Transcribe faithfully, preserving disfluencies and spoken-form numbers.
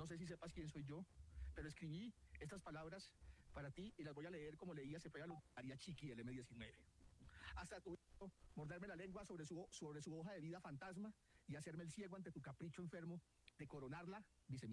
No sé si sepas quién soy yo, pero escribí estas palabras para ti y las voy a leer como leía Cepeda María Chiqui del eme diecinueve. Hasta tu hijo morderme la lengua sobre su, sobre su hoja de vida fantasma y hacerme el ciego ante tu capricho enfermo de coronarla, viceministra.